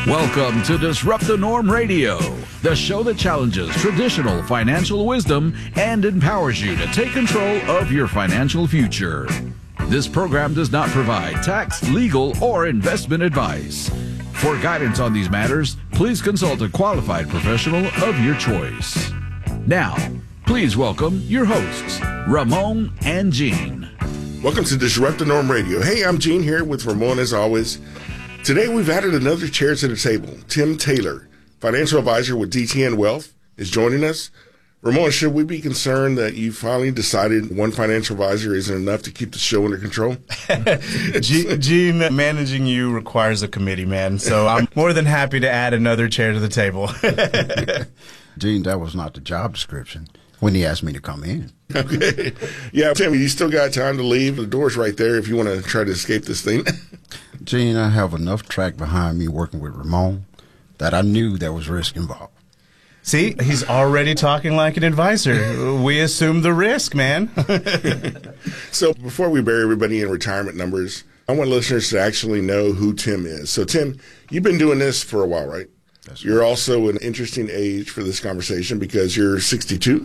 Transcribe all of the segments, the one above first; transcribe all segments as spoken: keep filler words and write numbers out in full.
Welcome to Disrupt the Norm Radio, the show that challenges traditional financial wisdom and empowers you to take control of your financial future. This program does not provide tax, legal, or investment advice. For guidance on these matters, please consult a qualified professional of your choice. Now, please welcome your hosts, Ramon and Gene. Welcome to Disrupt the Norm Radio. Hey, I'm Gene here with Ramon as always. Today we've added another chair to the table. Tim Taylor, financial advisor with D T N Wealth, is joining us. Ramon, should we be concerned that you finally decided one financial advisor isn't enough to keep the show under control? Gene, managing you requires a committee, man. So I'm more than happy to add another chair to the table. Gene, that was not the job description when he asked me to come in. Okay. Yeah, Tim, you still got time to leave. The door's right there if you want to try to escape this thing. Gene, I have enough track behind me working with Ramon that I knew there was risk involved. See, he's already talking like an advisor. We assume the risk, man. So before we bury everybody in retirement numbers, I want listeners to actually know who Tim is. So, Tim, you've been doing this for a while, right? That's You're right. also an interesting age for this conversation because you're sixty-two.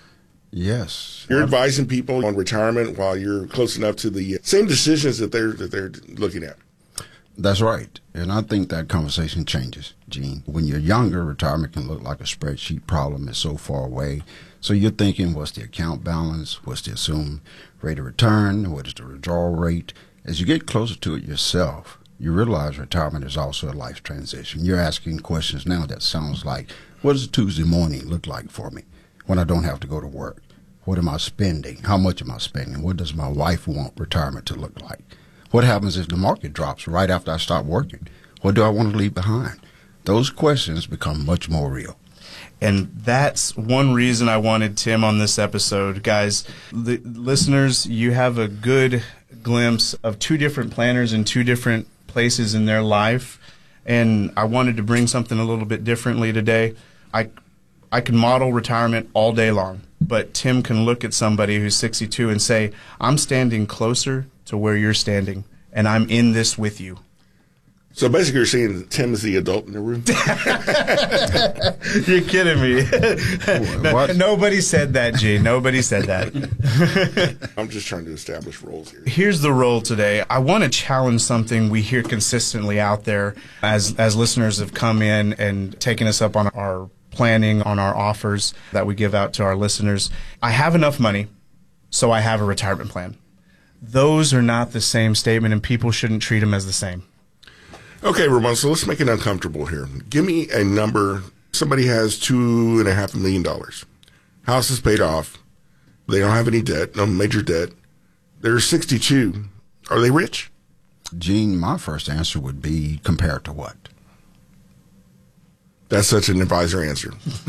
Yes. You're advising people on retirement while you're close enough to the same decisions that they're that they're looking at. That's right. And I think that conversation changes, Gene. When you're younger, retirement can look like a spreadsheet problem. It's so far away. So you're thinking, what's the account balance? What's the assumed rate of return? What is the withdrawal rate? As you get closer to it yourself, you realize retirement is also a life transition. You're asking questions now that sounds like, what does a Tuesday morning look like for me when I don't have to go to work? What am I spending? How much am I spending? What does my wife want retirement to look like? What happens if the market drops right after I stop working? What do I want to leave behind? Those questions become much more real. And that's one reason I wanted Tim on this episode. Guys, the listeners, you have a good glimpse of two different planners in two different places in their life. And I wanted to bring something a little bit differently today. I, I can model retirement all day long, but Tim can look at somebody who's sixty-two and say, I'm standing closer to where you're standing, and I'm in this with you. So basically you're saying that Tim is the adult in the room? You're kidding me. What? Nobody said that, Gene. Nobody said that. I'm just trying to establish roles here. Here's the role today. I want to challenge something we hear consistently out there as as listeners have come in and taken us up on our planning, on our offers that we give out to our listeners. I have enough money, so I have a retirement plan. Those are not the same statement, and people shouldn't treat them as the same. Okay, Ramon, so let's make it uncomfortable here. Give me a number. Somebody has two and a half million dollars. House is paid off. They don't have any debt, no major debt. They're sixty-two. Are they rich? Gene, my first answer would be compared to what? That's such an advisor answer.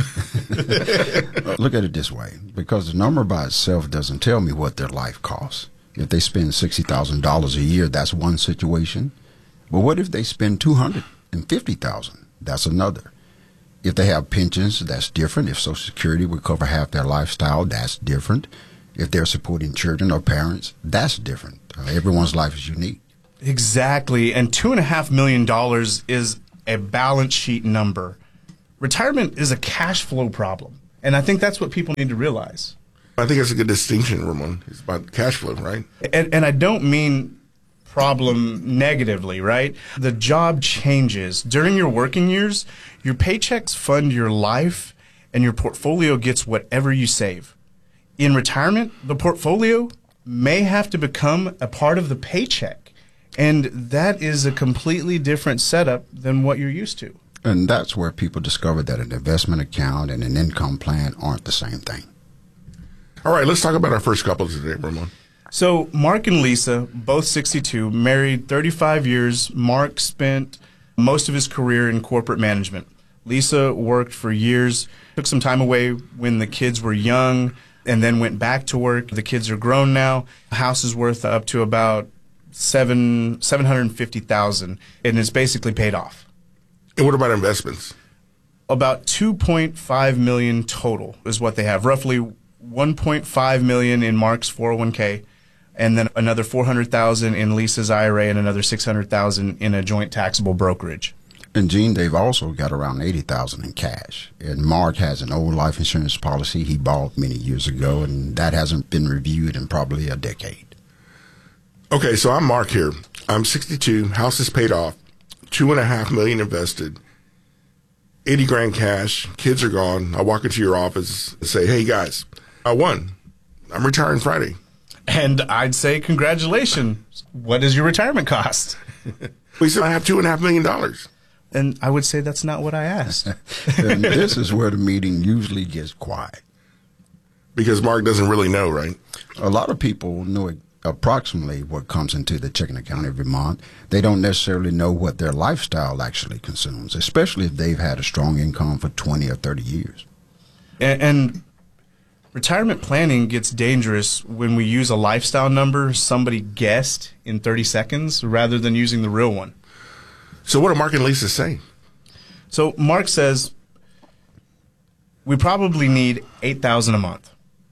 Look at it this way, because the number by itself doesn't tell me what their life costs. If they spend sixty thousand dollars a year, that's one situation. But what if they spend two hundred fifty thousand dollars? That's another. If they have pensions, that's different. If Social Security would cover half their lifestyle, that's different. If they're supporting children or parents, that's different. Uh, everyone's life is unique. Exactly. And two and a half million dollars is a balance sheet number. Retirement is a cash flow problem. And I think that's what people need to realize. I think that's a good distinction, Ramon. It's about cash flow, right? And, and I don't mean problem negatively, right? The job changes. During your working years, your paychecks fund your life and your portfolio gets whatever you save. In retirement, the portfolio may have to become a part of the paycheck. And that is a completely different setup than what you're used to. And that's where people discover that an investment account and an income plan aren't the same thing. All right, let's talk about our first couple today, Ramon. So Mark and Lisa, both sixty-two, married thirty-five years. Mark spent most of his career in corporate management. Lisa worked for years, took some time away when the kids were young, and then went back to work. The kids are grown now. The house is worth up to about seven seven hundred fifty thousand, and it's basically paid off. And what about investments? About two point five million total is what they have. Roughly one point five million in Mark's four oh one k, and then another four hundred thousand in Lisa's I R A, and another six hundred thousand in a joint taxable brokerage. And Gene, they've also got around eighty thousand dollars in cash. And Mark has an old life insurance policy he bought many years ago, and that hasn't been reviewed in probably a decade. Okay, so I'm Mark here. I'm sixty-two, house is paid off, two and a half million invested, eighty grand cash, kids are gone. I walk into your office and say, hey guys, I won. I'm retiring Friday. And I'd say, congratulations. What is your retirement cost? We said, I have two and a half million dollars. And I would say that's not what I asked. And this is where the meeting usually gets quiet. Because Mark doesn't really know, right? A lot of people know approximately what comes into the checking account every month. They don't necessarily know what their lifestyle actually consumes, especially if they've had a strong income for twenty or thirty years. And, and retirement planning gets dangerous when we use a lifestyle number somebody guessed in thirty seconds rather than using the real one. So what do Mark and Lisa say? So Mark says we probably need eight thousand dollars a month.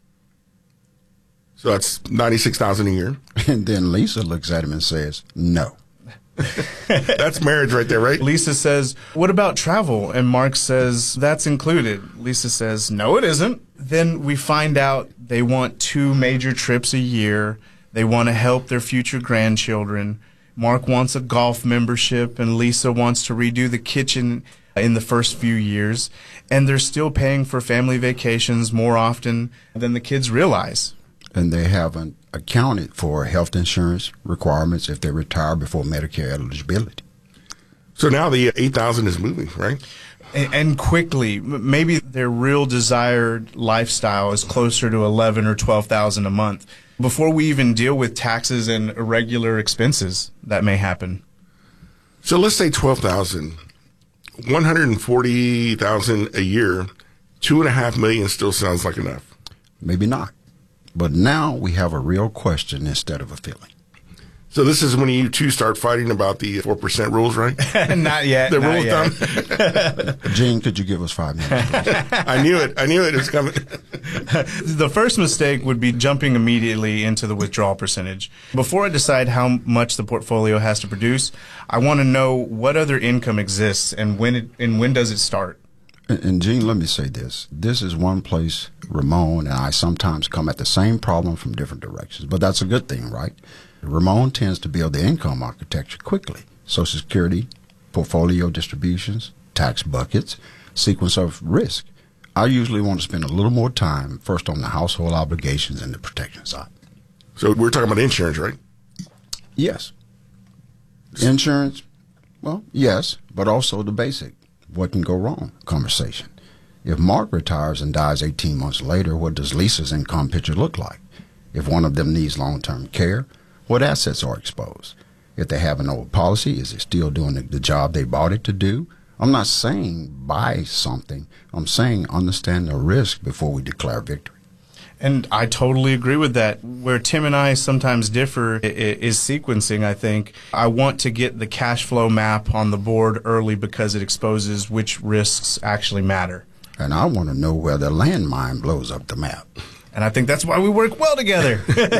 So that's ninety-six thousand dollars a year. And then Lisa looks at him and says, no. That's marriage right there, right? Lisa says, what about travel? And Mark says, that's included. Lisa says, no, it isn't. Then we find out they want two major trips a year. They want to help their future grandchildren. Mark wants a golf membership, and Lisa wants to redo the kitchen in the first few years. And they're still paying for family vacations more often than the kids realize. And they haven't accounted for health insurance requirements if they retire before Medicare eligibility. So now the eight thousand is moving, right? And, and quickly, maybe their real desired lifestyle is closer to eleven or twelve thousand a month before we even deal with taxes and irregular expenses that may happen. So let's say twelve thousand, one hundred forty thousand a year, two and a half million still sounds like enough. Maybe not. But now we have a real question instead of a feeling. So this is when you two start fighting about the four percent rules, right? Not yet. The not rule yet. Thumb? Gene, could you give us five minutes, please? I knew it. I knew it was coming. The first mistake would be jumping immediately into the withdrawal percentage. Before I decide how much the portfolio has to produce, I want to know what other income exists and when it, and when does it start. And, and Gene, let me say this. This is one place Ramon and I sometimes come at the same problem from different directions, but that's a good thing, right? Ramon tends to build the income architecture quickly. Social Security, portfolio distributions, tax buckets, sequence of risk. I usually want to spend a little more time first on the household obligations and the protection side. So we're talking about insurance, right? Yes. Insurance, well, yes, but also the basic, what can go wrong conversation. If Mark retires and dies eighteen months later, what does Lisa's income picture look like? If one of them needs long-term care, what assets are exposed? If they have an old policy, is it still doing the, the job they bought it to do? I'm not saying buy something. I'm saying understand the risk before we declare victory. And I totally agree with that. Where Tim and I sometimes differ is sequencing, I think. I want to get the cash flow map on the board early because it exposes which risks actually matter. And I want to know where the landmine blows up the map. And I think that's why we work well together.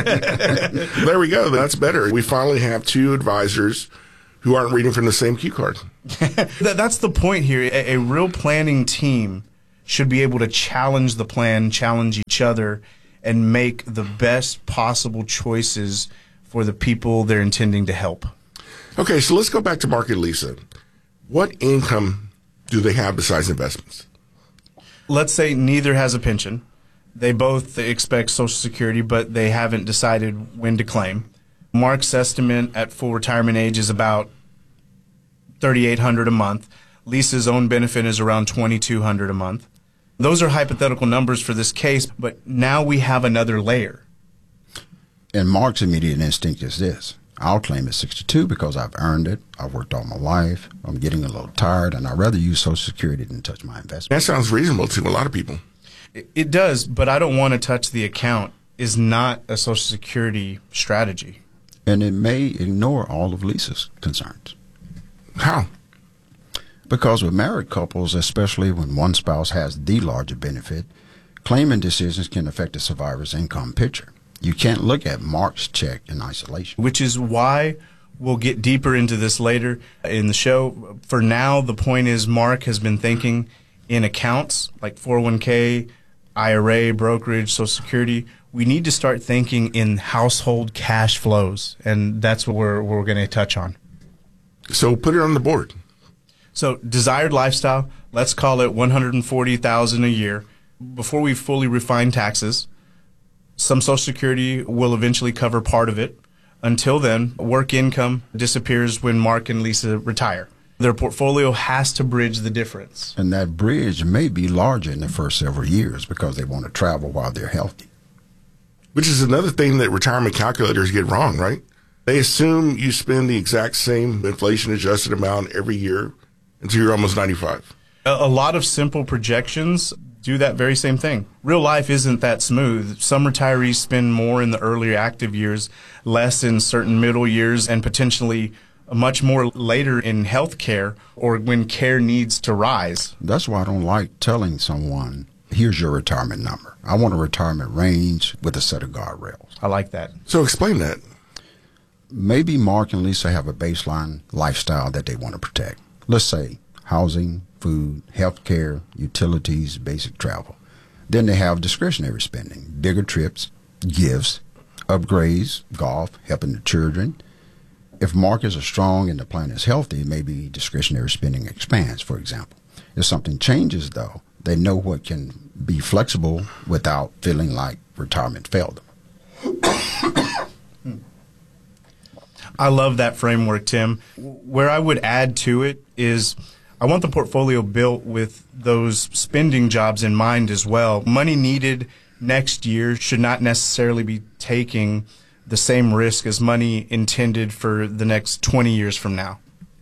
There we go. That's better. We finally have two advisors who aren't reading from the same cue card. That's the point here. A, a real planning team should be able to challenge the plan, challenge each other, and make the best possible choices for the people they're intending to help. Okay, so let's go back to Mark and Lisa. What income do they have besides investments? Let's say neither has a pension. They both expect Social Security, but they haven't decided when to claim. Mark's estimate at full retirement age is about thirty-eight hundred dollars a month. Lisa's own benefit is around twenty-two hundred dollars a month. Those are hypothetical numbers for this case, but now we have another layer. And Mark's immediate instinct is this. I'll claim at sixty-two because I've earned it. I've worked all my life. I'm getting a little tired, and I'd rather use Social Security than touch my investment. That sounds reasonable to a lot of people. It does, but I don't want to touch the account is not a Social Security strategy. And it may ignore all of Lisa's concerns. How? Because with married couples, especially when one spouse has the larger benefit, claiming decisions can affect the survivor's income picture. You can't look at Mark's check in isolation. Which is why We'll get deeper into this later in the show. For now, the point is Mark has been thinking in accounts like four oh one k, I R A, brokerage, Social Security. We need to start thinking in household cash flows, and that's what we're, we're going to touch on. So put it on the board. So desired lifestyle, let's call it one hundred forty thousand dollars a year. Before we fully refine taxes, some Social Security will eventually cover part of it. Until then, work income disappears when Mark and Lisa retire. Their portfolio has to bridge the difference. And that bridge may be larger in the first several years because they want to travel while they're healthy. Which is another thing that retirement calculators get wrong, right? They assume you spend the exact same inflation-adjusted amount every year until you're almost ninety-five. A, a lot of simple projections do that very same thing. Real life isn't that smooth. Some retirees spend more in the earlier active years, less in certain middle years, and potentially much more later in health care or when care needs to rise. That's why I don't like telling someone, here's your retirement number. I want a retirement range with a set of guardrails. I like that. So explain that. Maybe Mark and Lisa have a baseline lifestyle that they want to protect. Let's say housing, food, health care, utilities, basic travel. Then they have discretionary spending, bigger trips, gifts, upgrades, golf, helping the children. If Mark is strong and the plan is healthy, maybe discretionary spending expands, for example. If something changes, though, they know what can be flexible without feeling like retirement failed them. I love that framework, Tim. Where I would add to it is I want the portfolio built with those spending jobs in mind as well. Money needed next year should not necessarily be taking the same risk as money intended for the next twenty years from now.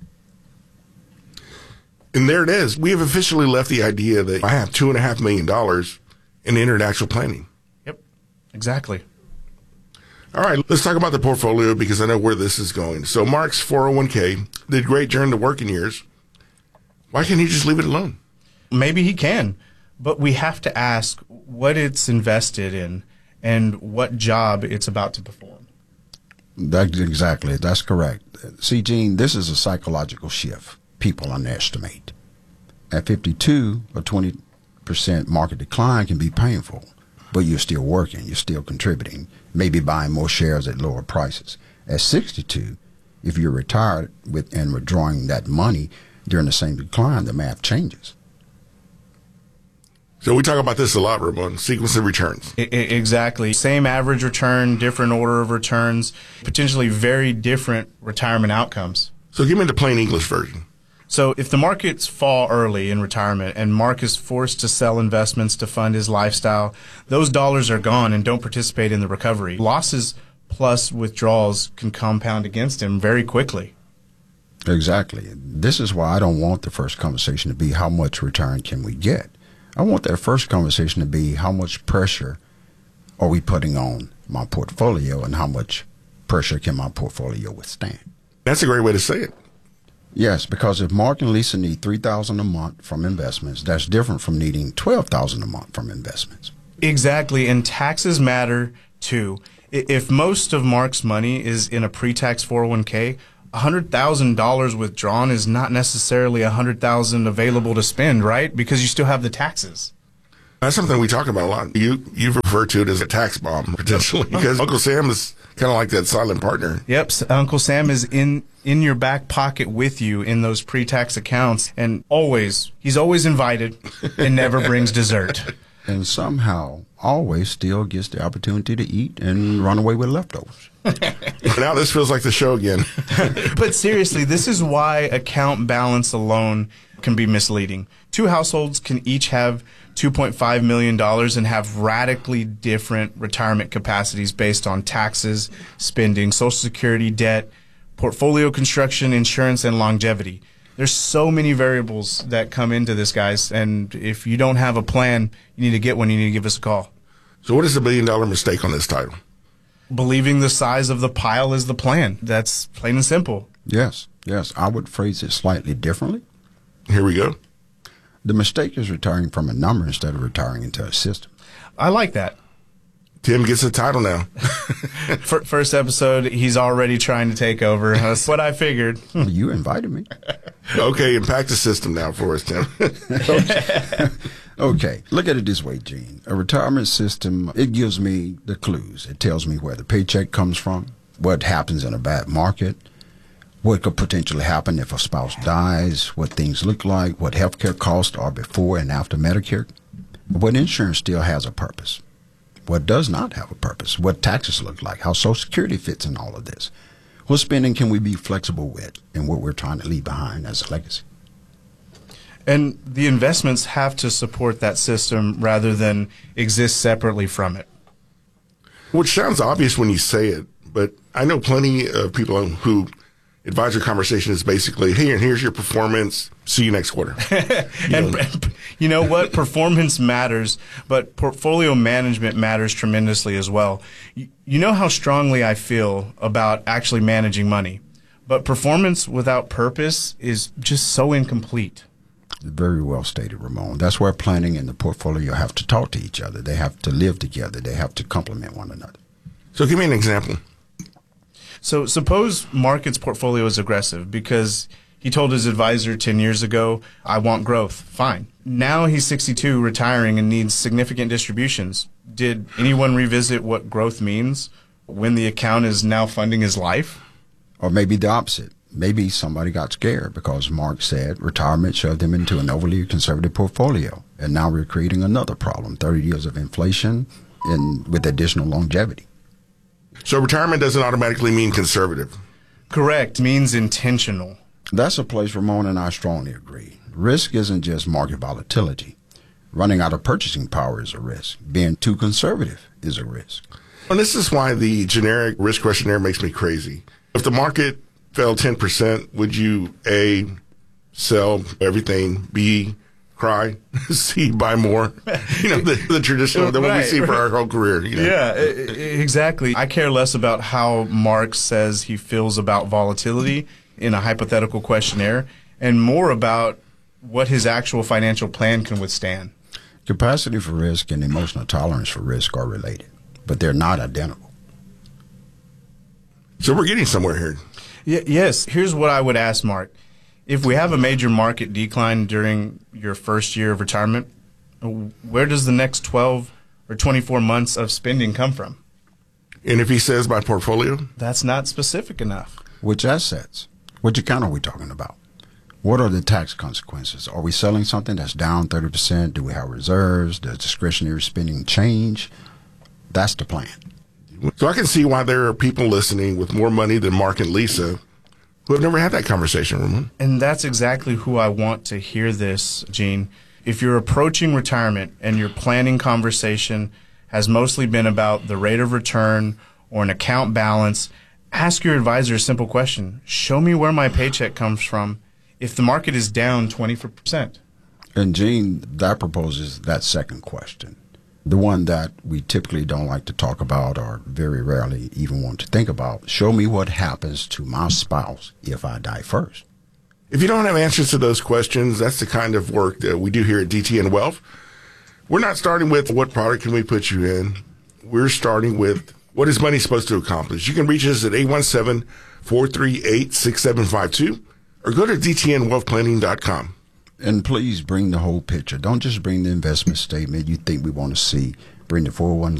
And there it is. We have officially left the idea that I have two and a half million dollars in international planning. Yep, exactly. All right, let's talk about the portfolio because I know where this is going. So Mark's four oh one k did great during the working years. Why can't he just leave it alone? Maybe he can, but we have to ask what it's invested in and what job it's about to perform. That's exactly. That's correct. See, Gene, this is a psychological shift people underestimate. At fifty-two, a twenty percent market decline can be painful, but you're still working, you're still contributing, maybe buying more shares at lower prices. At sixty-two, if you're retired with and withdrawing that money during the same decline, the math changes. So we talk about this a lot, Ramon, sequence of returns. I- exactly. Same average return, different order of returns, potentially very different retirement outcomes. So give me the plain English version. So if the markets fall early in retirement and Mark is forced to sell investments to fund his lifestyle, those dollars are gone and don't participate in the recovery. Losses plus withdrawals can compound against him very quickly. Exactly. This is why I don't want the first conversation to be how much return can we get. I want that first conversation to be how much pressure are we putting on my portfolio and how much pressure can my portfolio withstand. That's a great way to say it. Yes, because if Mark and Lisa need three thousand dollars a month from investments, that's different from needing twelve thousand dollars a month from investments. Exactly, and taxes matter too. If most of Mark's money is in a pre-tax four oh one k, one hundred thousand dollars withdrawn is not necessarily one hundred thousand dollars available to spend, right? Because you still have the taxes. That's something we talk about a lot. You, you've referred to it as a tax bomb, potentially, because Uncle Sam is kind of like that silent partner. Yep, Uncle Sam is in, in your back pocket with you in those pre-tax accounts, and always, he's always invited and never brings dessert. And somehow always still gets the opportunity to eat and run away with leftovers. Now this feels like the show again. But seriously, this is why account balance alone can be misleading. Two households can each have two point five million dollars and have radically different retirement capacities based on taxes, spending, Social Security, debt, portfolio construction, insurance, and longevity. There's so many variables that come into this, guys, and if you don't have a plan, you need to get one. You need to give us a call. So what is the billion dollar mistake on this title? Believing the size of the pile is the plan. That's plain and simple. Yes, yes. I would phrase it slightly differently. Here we go. The mistake is retiring from a number instead of retiring into a system. I like that. Tim gets a title now. First episode, he's already trying to take over. That's what I figured. You invited me. Okay, impact the system now for us, Tim. okay. okay, look at it this way, Gene. A retirement system, it gives me the clues. It tells me where the paycheck comes from, what happens in a bad market, what could potentially happen if a spouse dies, what things look like, what healthcare costs are before and after Medicare. But insurance still has a purpose. What does not have a purpose? What taxes look like? How Social Security fits in all of this? What spending can we be flexible with in what we're trying to leave behind as a legacy? And the investments have to support that system rather than exist separately from it. Which sounds obvious when you say it, but I know plenty of people who advisor conversation is basically, hey, and here's your performance. See you next quarter. You and know. you know what? Performance matters, but portfolio management matters tremendously as well. You, you know how strongly I feel about actually managing money, but performance without purpose is just so incomplete. Very well stated, Ramon. That's where planning and the portfolio have to talk to each other. They have to live together. They have to complement one another. So give me an example. So suppose Market's portfolio is aggressive because he told his advisor ten years ago, I want growth. Fine. Now he's sixty-two, retiring, and needs significant distributions. Did anyone revisit what growth means when the account is now funding his life? Or maybe the opposite. Maybe somebody got scared because Mark said retirement shoved him into an overly conservative portfolio. And now we're creating another problem, thirty years of inflation and with additional longevity. So retirement doesn't automatically mean conservative. Correct. Means intentional. That's a place Ramon and I strongly agree. Risk isn't just market volatility. Running out of purchasing power is a risk. Being too conservative is a risk. And this is why the generic risk questionnaire makes me crazy. If the market fell ten percent, would you A, sell everything, B, cry, C, buy more? You know, the, the traditional that right, we see right. for our whole career. You know? Yeah, exactly. I care less about how Mark says he feels about volatility in a hypothetical questionnaire and more about what his actual financial plan can withstand. Capacity for risk and emotional tolerance for risk are related, but they're not identical. So we're getting somewhere here. Y- yes. Here's what I would ask Mark. If we have a major market decline during your first year of retirement, where does the next twelve or twenty-four months of spending come from? And if he says my portfolio? That's not specific enough. Which assets? Which account are we talking about? What are the tax consequences? Are we selling something that's down thirty percent? Do we have reserves? Does discretionary spending change? That's the plan. So I can see why there are people listening with more money than Mark and Lisa who have never had that conversation, Ramon. And that's exactly who I want to hear this, Gene. If you're approaching retirement and your planning conversation has mostly been about the rate of return or an account balance, ask your advisor a simple question. Show me where my paycheck comes from if the market is down twenty percent. And Gene, that proposes that second question, the one that we typically don't like to talk about or very rarely even want to think about. Show me what happens to my spouse if I die first. If you don't have answers to those questions, that's the kind of work that we do here at D T N Wealth. We're not starting with what product can we put you in. We're starting with what is money supposed to accomplish. You can reach us at eight one seven, four three eight, six seven five two or go to d t n wealth planning dot com. And please bring the whole picture. Don't just bring the investment statement you think we want to see. Bring the four oh one